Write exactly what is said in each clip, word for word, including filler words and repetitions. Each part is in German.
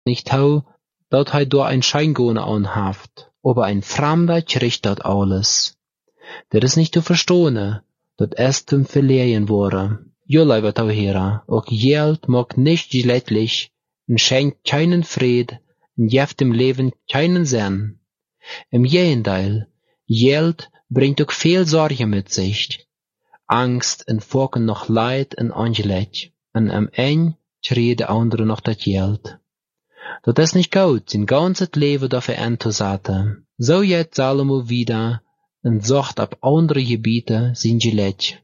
nicht hou, dat hij door een scheingone aanhaft, aber ein Fremder kriegt dat alles. Dat is nicht zu verstehen, dat es zum Verlieren wurde. Jo, lieber Tauhera, auch Geld mag nicht gelettlich und schenkt keinen Fried und gibt dem Leben keinen Sinn. Im Gegenteil, Geld bringt auch viel Sorge mit sich. Angst und Folgen noch Leid und Angelegt. Und am Ende kriegen die anderen noch das Geld. Dat is nicht gut, sein ganzes Leben dafür einzusetzen. So jetzt Salomo wieder und sucht auf andere Gebiete sein Gelegt.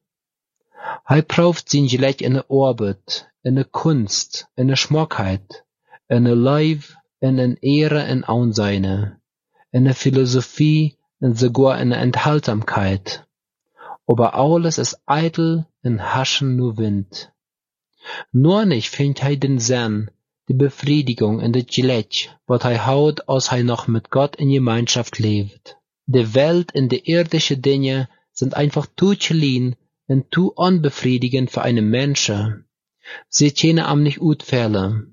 Er prüft sein Gelegt in der Arbeit, in der Kunst, in der Schmuckheit, in der Leib, in der Ehre und Ansehen, in der Philosophie und sogar in der Enthaltsamkeit. Aber alles ist eitel und haschen nur Wind. Nur nicht findet er den Sinn, die Befriedigung in das Gelegt, was er haut, als er noch mit Gott in Gemeinschaft lebt. Die Welt und die irdische Dinge sind einfach zu klein und zu unbefriedigend für einen Menschen. Sie können am nicht utfällen.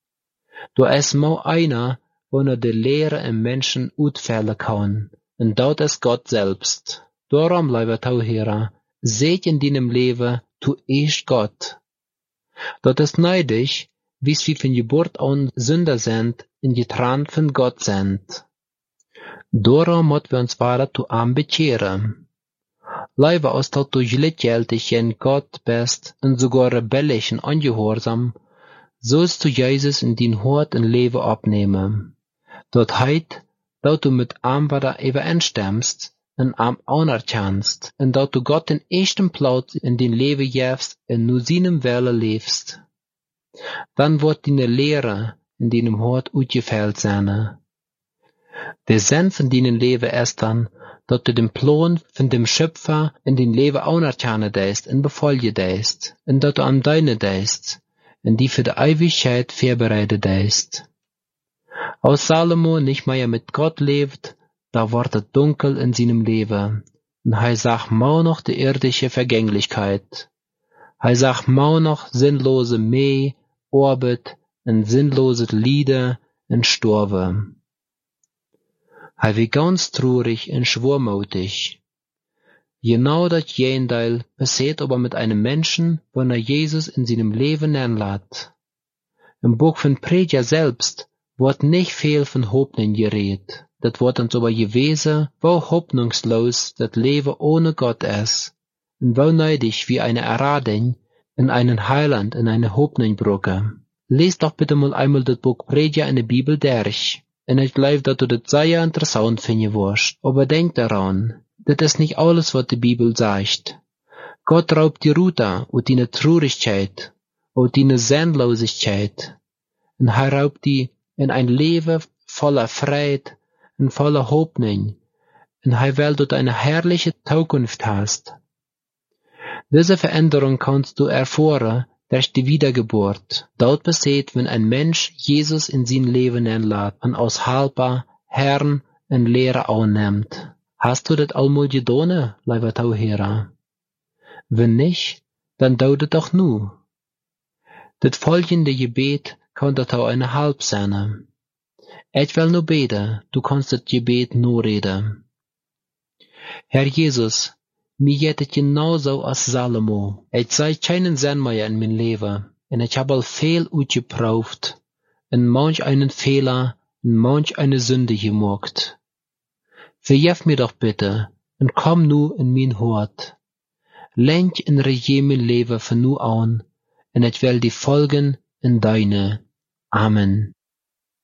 Du es mau einer, wo nur die Lehre im Menschen utfällen kann, und dort ist Gott selbst. Darum, lieber Tauhera, seht in deinem Leben, tu echt Gott. Dort ist neidig, wie wir von Geburt an Sünder sind und getrennt von Gott sind. Darum müssen wir uns weiter zu ihm bekehren. Leider als dass du gleichgültig in Gott bist und sogar rebellisch und ungehorsam, sollst du Jesus in dein Hort und Leben abnehmen. Dort heit, dass du mit ihm wieder übereinstimmst und ihm anerkennst und dass du Gott den ersten Platz in dein Leben gibst und nur seinem Wille lebst. Dann wird deine Lehre in deinem Hort ausgefällt sein. Der Sinn von deinem Leben ist dann, dass du den Plan von dem Schöpfer in dein Leben anerkennen deist und befolgen deist, und dass du an deine deist, und die für die Ewigkeit vorbereitet deist. Als Salomo nicht mehr mit Gott lebt, da wird es dunkel in seinem Leben, und er sagt mau noch die irdische Vergänglichkeit. Er sagt mau noch sinnlose Mäh, Arbeit und sinnlose Lieder und Storbe. Er wird ganz traurig und schwermutig. Genau das Gegenteil passiert aber mit einem Menschen, wenn er Jesus in seinem Leben einlädt. Im Buch von Prediger selbst wird nicht viel von Hoffnung geredet. Das wird uns aber gewesen, wo hoffnungslos das Leben ohne Gott ist, und wo neidig wie eine Erradung in einen Heiland, in eine Hoffnungbrücke. Lies doch bitte mal einmal das Buch Prediger in der Bibel durch. Und ich glaube, dass du das sehr interessant finden wirst. Aber denk daran, das ist nicht alles, was die Bibel sagt. Gott raubt die Ruta und deine Traurigkeit und deine Sinnlosigkeit. Und er raubt die in ein Leben voller Freude und voller Hoffnung. Und er will, dass du eine herrliche Zukunft hast. Diese Veränderung kannst du erfahren durch die Wiedergeburt. Dort passiert, wenn ein Mensch Jesus in sein Leben einlädt und als Helfer, Herrn und Lehrer annimmt. Hast du das einmal getan, lieber Tauhera? Wenn nicht, dann tu das doch nu. Das folgende Gebet kann das auch eine Halb sein. Ich will nur beten, du kannst das Gebet nur reden. Herr Jesus, mir geht es genauso als Salomo. Ich sehe keinen Sinn mehr in mein Leben. Und ich habe all viel ausgeprüft. Und manch einen Fehler und manch eine Sünde gemacht. Vergib mir doch bitte und komm nu in mein Hort. Lenk und regier mein Leben von nu an. Und ich will die folgen in deine. Amen.